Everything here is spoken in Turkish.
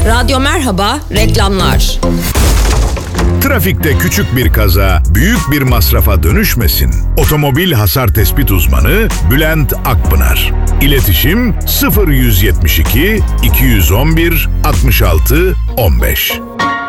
Radyo Merhaba, reklamlar. Trafikte küçük bir kaza büyük bir masrafa dönüşmesin. Otomobil hasar tespit uzmanı Bülent Akpınar. İletişim 0172 211 66 15.